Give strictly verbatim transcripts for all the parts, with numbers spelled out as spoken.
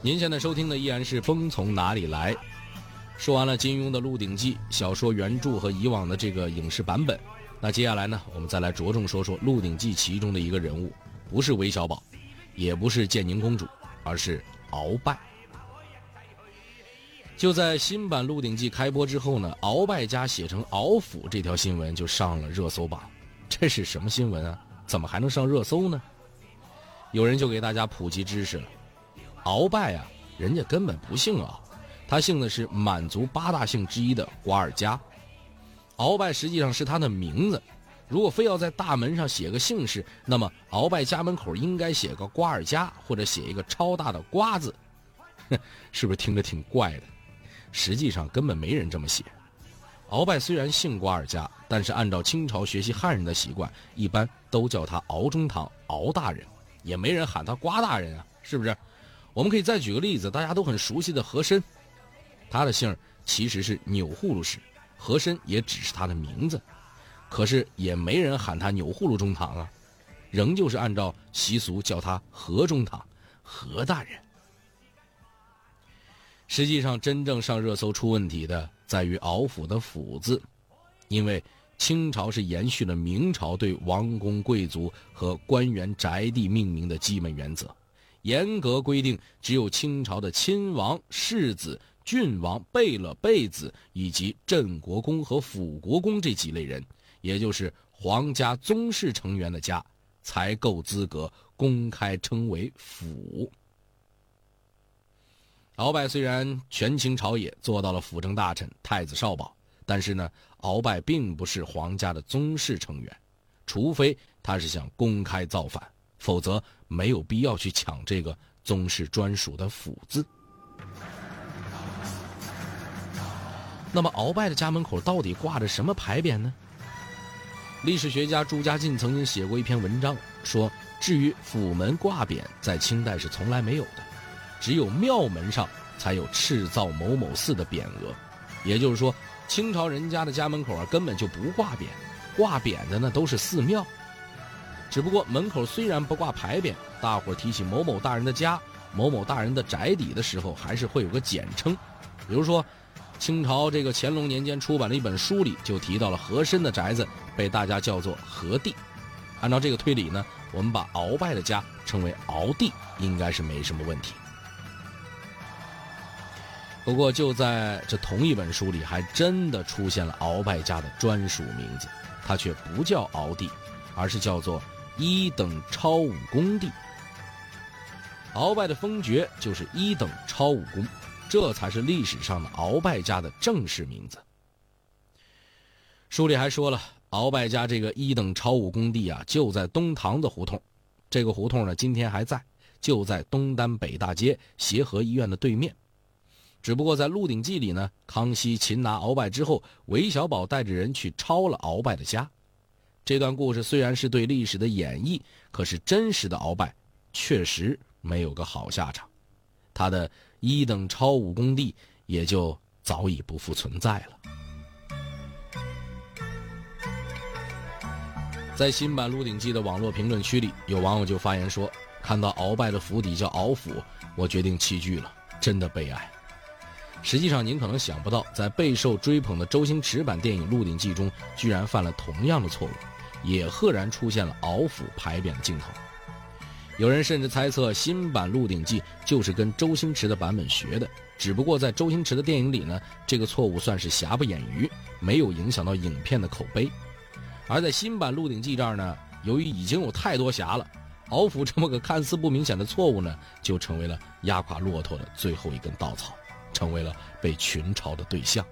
您现在收听的依然是《风从哪里来》。说完了金庸的《鹿鼎记》小说原著和以往的这个影视版本，那接下来呢，我们再来着重说说《鹿鼎记》其中的一个人物，不是韦小宝，也不是建宁公主，而是鳌拜。就在新版《鹿鼎记》开播之后呢，鳌拜家写成鳌府这条新闻就上了热搜榜。这是什么新闻啊？怎么还能上热搜呢？有人就给大家普及知识了。鳌拜啊，人家根本不姓鳌，他姓的是满族八大姓之一的瓜尔佳。鳌拜实际上是他的名字，如果非要在大门上写个姓氏，那么鳌拜家门口应该写个瓜尔佳，或者写一个超大的瓜字。是不是听着挺怪的？实际上根本没人这么写。鳌拜虽然姓瓜尔佳，但是按照清朝学习汉人的习惯，一般都叫他鳌中堂、鳌大人，也没人喊他瓜大人啊，是不是？我们可以再举个例子，大家都很熟悉的和珅，他的姓其实是钮祜禄氏，和珅也只是他的名字，可是也没人喊他钮祜禄中堂啊，仍旧是按照习俗叫他和中堂、和大人。实际上真正上热搜出问题的在于鳌府的府字，因为清朝是延续了明朝对王公贵族和官员宅地命名的基本原则，严格规定只有清朝的亲王、世子、郡王、贝勒、贝子以及镇国公和辅国公这几类人，也就是皇家宗室成员的家，才够资格公开称为府。鳌拜虽然权倾朝野，做到了辅政大臣、太子少保，但是呢，鳌拜并不是皇家的宗室成员，除非他是想公开造反，否则没有必要去抢这个宗室专属的府字。那么鳌拜的家门口到底挂着什么牌匾呢？历史学家朱家进曾经写过一篇文章，说至于府门挂匾，在清代是从来没有的，只有庙门上才有敕造某某寺的匾额。也就是说，清朝人家的家门口啊根本就不挂匾，挂匾的呢都是寺庙。只不过门口虽然不挂牌匾，大伙儿提起某某大人的家、某某大人的宅邸的时候，还是会有个简称。比如说清朝这个乾隆年间出版的一本书里就提到了和珅的宅子被大家叫做和地。按照这个推理呢，我们把鳌拜的家称为鳌地应该是没什么问题。不过就在这同一本书里，还真的出现了鳌拜家的专属名字，它却不叫鳌地，而是叫做一等超武公地。鳌拜的封爵就是一等超武公，这才是历史上的鳌拜家的正式名字。书里还说了，鳌拜家这个一等超武公地啊，就在东堂子胡同。这个胡同呢，今天还在，就在东单北大街协和医院的对面。只不过在《鹿鼎记》里呢，康熙擒拿鳌拜之后，韦小宝带着人去抄了鳌拜的家。这段故事虽然是对历史的演绎，可是真实的鳌拜确实没有个好下场，他的一等超武公地也就早已不复存在了。在新版《鹿鼎记》的网络评论区里，有网友就发言说，看到鳌拜的府邸叫鳌府，我决定弃剧了，真的悲哀。实际上您可能想不到，在备受追捧的周星驰版电影《鹿鼎记》中，居然犯了同样的错误，也赫然出现了鳌府牌匾的镜头。有人甚至猜测新版《鹿鼎记》就是跟周星驰的版本学的，只不过在周星驰的电影里呢，这个错误算是瑕不掩瑜，没有影响到影片的口碑。而在新版《鹿鼎记》这儿呢，由于已经有太多瑕了，鳌府这么个看似不明显的错误呢，就成为了压垮骆驼的最后一根稻草，成为了被群嘲的对象。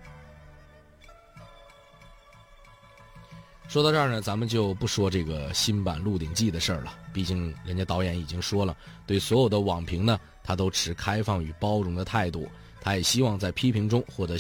说到这儿呢，咱们就不说这个新版《鹿鼎记》的事儿了，毕竟人家导演已经说了，对所有的网评呢，他都持开放与包容的态度，他也希望在批评中获得